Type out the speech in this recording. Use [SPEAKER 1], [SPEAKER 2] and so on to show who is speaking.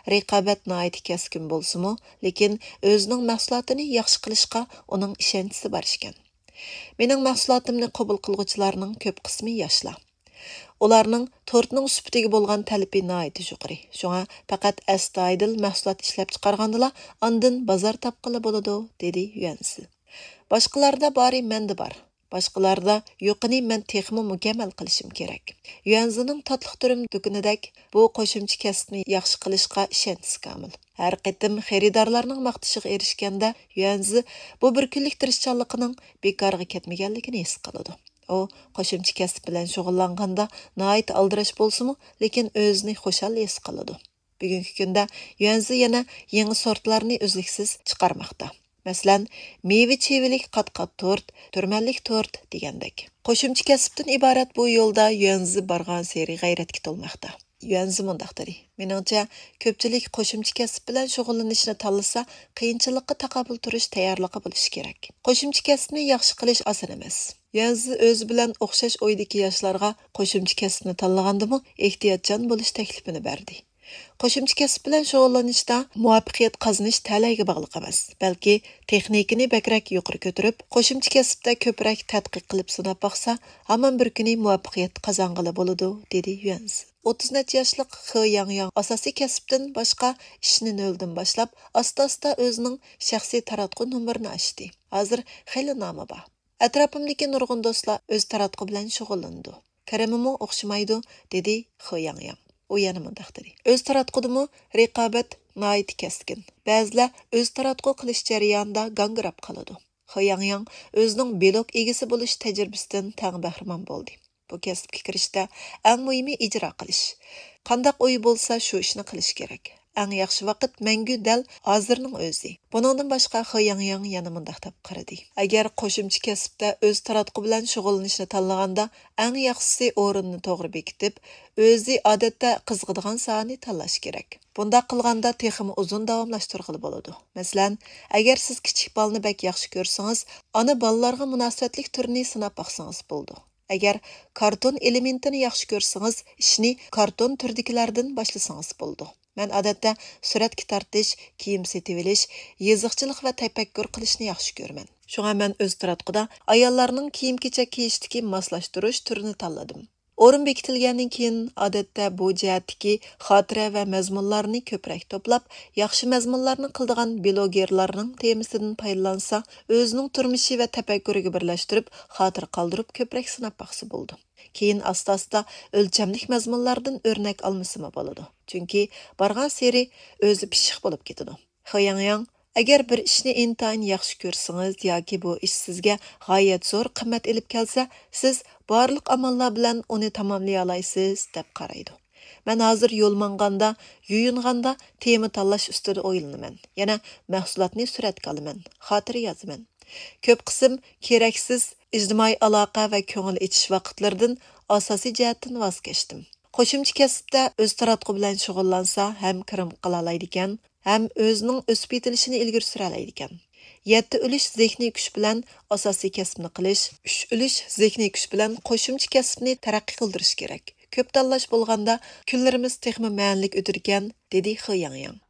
[SPEAKER 1] raqobat nihoyatda keskin bo'lsa-mu, lekin o'zining mahsulotini yaxshi qilishga uning ishonchisi bor ekan. Mening mahsulotimni qabul qiluvchilarning ko'p qismi yoshlar. Ularning tortning sufatiga bo'lgan talabi nihoyatda yuqori. Shunga faqat astoydil mahsulot ishlab chiqargandila, ondan bozor topqili bo'ladi, dedi Yuanzi. Boshqalarda bori menda bor. Boshqalarda yo'qini men texmi mukammal qilishim kerak. Yuanzining tatliq turim do'konidek bu qo'shimcha kasbni yaxshi qilishga ishonchisi komil. Har qitim xaridorlarning maqtashiga erishganda Yuanzi bu bir kunlik tirishchanligining bekorga ketmaganligini his qiladi. O, qo'shimcha kasb bilan shug'ullanganda nihoyat aldirash bo'lsa-mu, lekin o'zini xushal his qiladi. Bugungi kunda Yuanzi yana yangi sortlarni uzluksiz chiqarmoqda. Masalan, meva-chevilik qat-qat tort, turmanlik tort degandek. Qo'shimcha kasbdan iborat bu yo'lda Yuanzi borgan seri g'ayratga to'lmoqda. Yuanzi mundaq dedi: "Meningcha, ko'pchilik qo'shimcha kasb bilan shug'ullanishni tanlasa, qiyinchilikqa taqabul turish tayyorligi bo'lishi kerak. Qo'shimcha kasbni yaxshi qilish oson emas." Yuanzi o'zi bilan o'xshash o'ydagi yoshlarga qo'shimcha kasbni tanlagandimi, ehtiyotchan bo'lish taklifini berdi. Qo'shimcha kasb bilan shug'ullanishda muvaffaqiyat qozonish ta'layga bog'liq emas, balki texnikani bakrak yuqori ko'tarib, qo'shimcha kasbda ko'proq tadqiq qilib sinab baqsa, hamon bir kuni muvaffaqiyat qozong'ili bo'ladi, dedi Yuanzi. 30 necha yoshlik He Yangyang asosiy kasbdan boshqa ishni noldan boshlab, asta-asta o'zining shaxsiy taratquv nomerini ochdi. Hozir xeyli nomi bor. Atrofimdagi nurg'un do'stlar o'z taratquv bilan shug'ullandi. Karamimi o'xshamaydi, dedi He Yangyang. U yana mundaq dedi: "O'z taratqudimi raqobat nihoyat keskin. Ba'zilar o'z taratquv qilish jarayonida gangrab qoladi." He Yangyang o'zining blog egasi bo'lish tajribasidan tang bahramand bo'ldi. Bu kasbga kirishda eng muhimi ijro qilish. Qandaq o'y bo'lsa, shu ishni qilish kerak. Eng yaxshi vaqt mangu dal hozirning o'zi. Buningdan boshqa He Yangyang yana mundaq deb qaradi: "Agar qo'shimcha kasbda o'z taratquv bilan shug'ullanishni tanlaganda, eng yaxshisi o'rinni to'g'ri bekitib, o'zi odatda qiziqadigan sohani tanlash kerak. Bunda qilganda texmi uzun davomlashtirg'ili bo'ladi. Masalan, agar siz kichik balni bak yaxshi ko'rsangiz, ana balalarga munosabatlik turini sinab baqsangiz bo'ldi. Agar karton elementini yaxshi ko'rsangiz, ishni karton turdikilardan boshlasangiz bo'ldi. Men odatda suratga tortish, kiyim setib olish, yeziqchilik va tafakkur qilishni yaxshi ko'raman. Shunga men o'z taratquda ayollarning kiyim-kechak kiyishdagi moslashtirish turini tanladim. O'rin bekitilgandan keyin odatda bu jihatdagi xotira va mazmunlarni ko'proq to'plab, yaxshi mazmunlarni qildigan blogerlarning temasidan foydalansa, o'zining turmushi va tafakkuriga birlashtirib, xotir qoldirib ko'proq sinab baqsa bo'ldi. Keyin asta-asta o'lchamlik mazmunlardan o'rnak olmasimi bo'ladi. Chunki borgan seri o'zi pishiq bo'lib ketadi. He Yangyang: "Agar bir ishni intayin yaxshi ko'rsangiz yoki bu ish sizga g'oyat zo'r qimmat elib kelsa, siz barliq amallar bilan uni tamomlay olasiz", deb qaraydi. Men hozir yo'l manganda, yuyinganda tema tanlash ustida o'ylanaman. Yana mahsulotni suratga olaman, xotira yozaman. Ko'p qism keraksiz ijtimoiy aloqa va ko'ngil ichish vaqtlaridan asosiy jihatdan voz kechdim. Qo'shimcha kasbda o'z taratquv bilan shug'ullansa, ham kirim qila oladi ekan, ham o'zining o'sib yetilishini ilgari sura oladi ekan. 7 ulush zehniy kuch bilan asosiy kasbni qilish, 3 ulush zehniy kuch bilan qo'shimcha kasbni taraqqiy qildirish kerak. Ko'p tanlash bo'lganda kunlarimiz texmi ma'nilik o'tirgan, dedi He Yangyang.